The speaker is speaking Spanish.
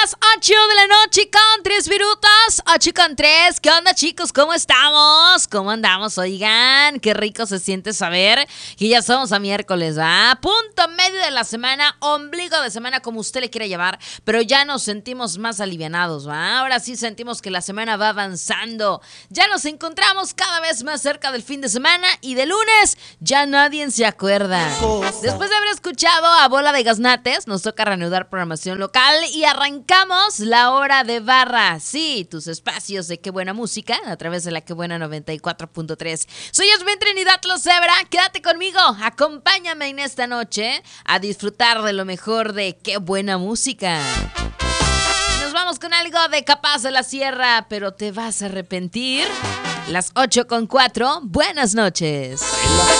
8 de la noche con 3 minutos, 8 con 3. ¿Qué onda, chicos? ¿Cómo estamos? ¿Cómo andamos? Oigan, qué rico se siente saber que ya somos a miércoles, ¿va? Punto medio de la semana, ombligo de semana, como usted le quiera llamar, pero ya nos sentimos más alivianados, ¿va? Ahora sí sentimos que la semana va avanzando. Ya nos encontramos cada vez más cerca del fin de semana y de lunes ya nadie se acuerda. Después de haber escuchado a Bola de Gaznates, nos toca reanudar programación local y arrancamos la hora de barra. Sí, tus espacios de Qué Buena Música a través de la Qué Buena 94.3. Soy Yasmin Trinidad Lozebra. Quédate conmigo, acompáñame en esta noche a disfrutar de lo mejor de Qué Buena Música. Nos vamos con algo de Capaz de la Sierra, pero te vas a arrepentir. Las 8 con 4. Buenas noches.